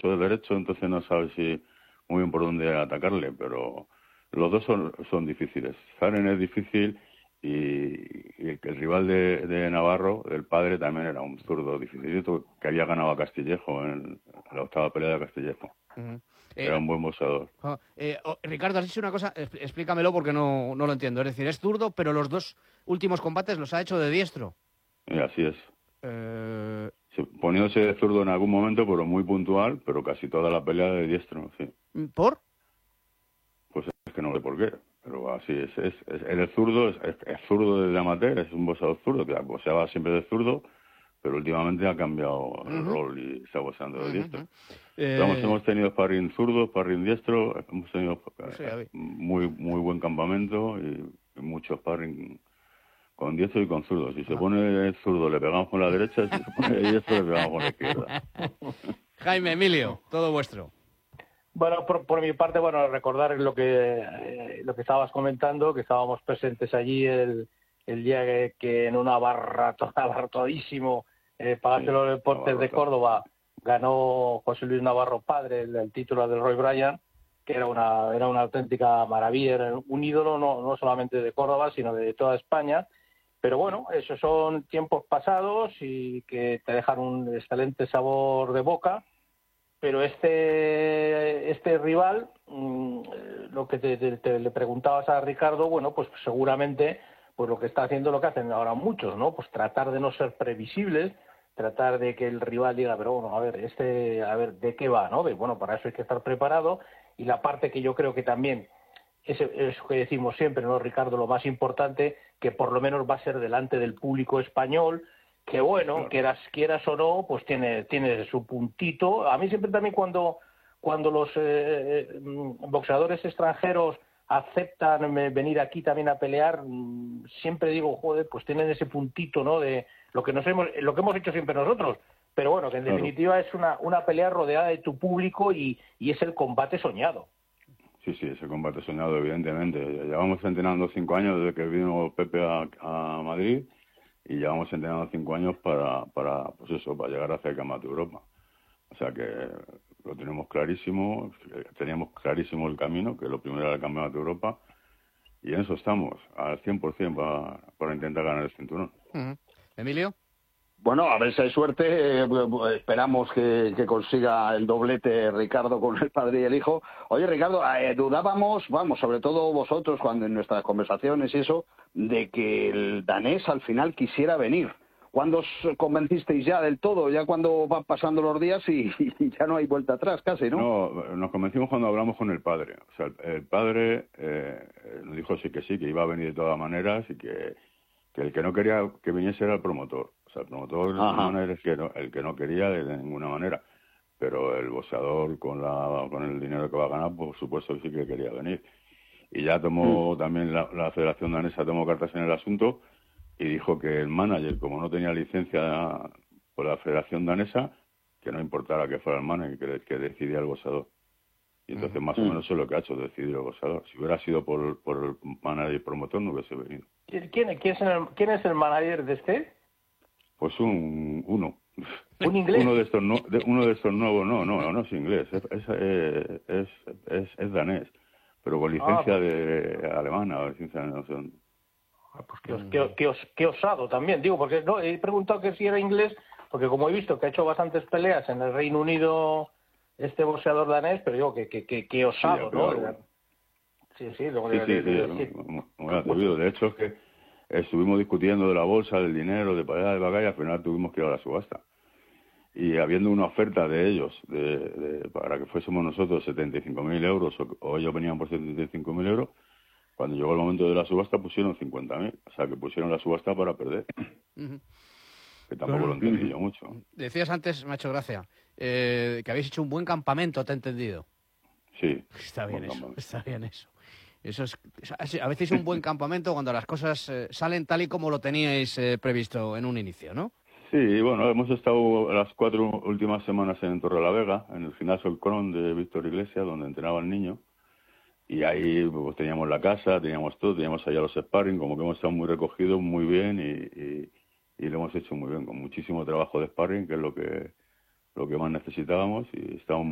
es derecho, entonces no sabes si muy bien por dónde atacarle, pero los dos son difíciles. Zaren es difícil y el rival de Navarro, el padre, también era un zurdo dificilito que había ganado a Castillejo en la octava pelea de Castillejo. Era un buen boxeador. Ricardo, has dicho una cosa, explícamelo porque no lo entiendo. Es decir, es zurdo, pero los dos últimos combates los ha hecho de diestro. Y así es. Poniéndose de zurdo en algún momento, pero muy puntual, pero casi toda la pelea de diestro, sí. ¿Por? Pues es que no sé por qué, pero así es. El zurdo es zurdo desde amateur, es un boxeador zurdo, que boxeaba siempre de zurdo, pero últimamente ha cambiado el rol y está boxeando de diestro. Hemos tenido sparring zurdo, sparring diestro, hemos tenido muy buen campamento y mucho sparring con diestro y con zurdo. Si se pone zurdo le pegamos con la derecha, si se pone diestro le pegamos con la izquierda. Jaime, Emilio, todo vuestro. Bueno, por mi parte, bueno, recordar lo que estabas comentando, que estábamos presentes allí el día que en una barra abarrotadísimo, Palacio de los Deportes de Córdoba, ganó José Luis Navarro padre el título del Roy Bryan, que era una auténtica maravilla, era un ídolo no solamente de Córdoba, sino de toda España. Pero bueno, esos son tiempos pasados y que te dejan un excelente sabor de boca. Pero este rival, lo que le preguntabas a Ricardo, bueno, pues seguramente pues lo que está haciendo lo que hacen ahora muchos, ¿no? Pues tratar de no ser previsibles, tratar de que el rival diga, pero bueno, a ver, ¿de qué va, no? Bueno, para eso hay que estar preparado. Y la parte que yo creo que también es eso que decimos siempre, ¿no, Ricardo? Lo más importante, que por lo menos va a ser delante del público español, que bueno, quieras o no, pues tiene su puntito. A mí siempre también cuando los boxeadores extranjeros aceptan venir aquí también a pelear, siempre digo, joder, pues tienen ese puntito, ¿no? De lo que hemos hecho siempre nosotros. Pero bueno, que en definitiva es una pelea rodeada de tu público y es el combate soñado. Sí, ese combate soñado, evidentemente. Llevamos entrenando 5 años desde que vino Pepe a Madrid. Y llevamos entrenando 5 años para llegar hacia el Campeonato de Europa. O sea que lo tenemos clarísimo, teníamos clarísimo el camino, que lo primero era el Campeonato de Europa, y en eso estamos, al 100% para intentar ganar el cinturón. ¿Emilio? Bueno, a ver si hay suerte, esperamos que consiga el doblete Ricardo con el padre y el hijo. Oye, Ricardo, dudábamos, sobre todo vosotros, cuando en nuestras conversaciones y eso, de que el danés al final quisiera venir. ¿Cuándo os convencisteis ya del todo? Ya cuando van pasando los días y ya no hay vuelta atrás casi, ¿no? No, nos convencimos cuando hablamos con el padre. O sea, el padre nos dijo que iba a venir de todas maneras y que el que no quería que viniese era el promotor. O sea, el promotor el que no quería de ninguna manera. Pero el boxeador con el dinero que va a ganar, por supuesto que sí que quería venir. Y ya tomó también la Federación Danesa tomó cartas en el asunto y dijo que el manager, como no tenía licencia por la Federación Danesa, que no importara que fuera el manager, que decidía el boxeador. Y entonces más o menos eso es lo que ha hecho, decidir el boxeador. Si hubiera sido por el manager y promotor, no hubiese venido. ¿Quién es el manager de este? Pues uno. ¿Un inglés? Uno de estos nuevos, no es inglés, es danés, pero con licencia de alemana, licencia no sé dónde. Pues qué osado también, digo, porque no he preguntado que si era inglés, porque como he visto que ha hecho bastantes peleas en el Reino Unido este boxeador danés, pero digo que osado, sí, ¿no? Sí, muy atrevido. De hecho es que estuvimos discutiendo de la bolsa, del dinero, de para allá, de para acá, y al final tuvimos que ir a la subasta. Y habiendo una oferta de ellos para que fuésemos nosotros 75.000 euros o ellos venían por 75.000 euros, cuando llegó el momento de la subasta pusieron 50.000. O sea, que pusieron la subasta para perder. Que tampoco lo entendí yo mucho. Decías antes, me ha hecho gracia, que habéis hecho un buen campamento, ¿te he entendido? Sí. Está bien eso. Eso es, a veces un buen campamento cuando las cosas salen tal y como lo teníais previsto en un inicio, ¿no? Sí, bueno, hemos estado las 4 últimas semanas en Torrelavega, en el gimnasio El Cron de Víctor Iglesias, donde entrenaba el niño. Y ahí pues, teníamos la casa, teníamos todo, teníamos allá los sparring, como que hemos estado muy recogidos, muy bien y lo hemos hecho muy bien, con muchísimo trabajo de sparring, que es lo que más necesitábamos y estamos